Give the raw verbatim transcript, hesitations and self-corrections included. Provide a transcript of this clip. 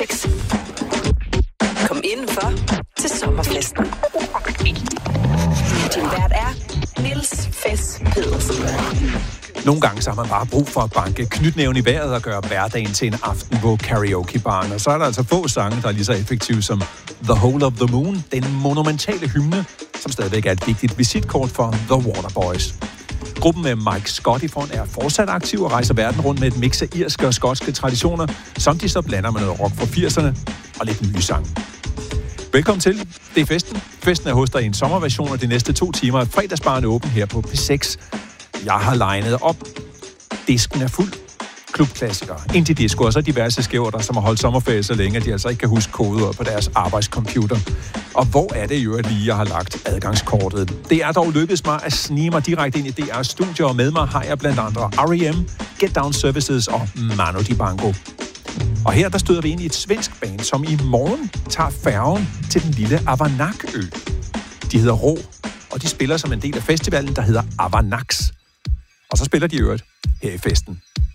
Kom indenfor til sommerfesten. Din vært er Niels Fes Pedersen. Nogle gange så har man bare brug for at banke knytnæven i vejret og gøre hverdagen til en aften på karaokebaren. Og så er der altså få sange, der er lige så effektive som The Hole of the Moon, den monumentale hymne, som stadigvæk er et vigtigt visitkort for The Waterboys. Gruppen med Mike Scott i front er fortsat aktiv og rejser verden rundt med et mix af irske og skotske traditioner, som de så blander med noget rock fra firserne og lidt nye sange. Velkommen til. Det er festen. Festen er hos dig i en sommerversion af de næste to timer. Fredagsbaren er åben her på P seks. Jeg har legnet op. Disken er fuld. Klubklassikere, indie-disco og så diverse skæverter, som har holdt sommerferie så længe, at de altså ikke kan huske koder på deres arbejdscomputer. Og hvor er det i øvrigt lige, jeg har lagt adgangskortet? Det er dog lykkedes mig at snige mig direkte ind i D R's studier, og med mig har jeg blandt andre R E M, Get Down Services og Manu Dibango. Og her der støder vi ind i et svensk band, som i morgen tager færgen til den lille Avanakø. De hedder Rå, og de spiller som en del af festivalen, der hedder Avanax. Og så spiller de i øvrigt her i festen.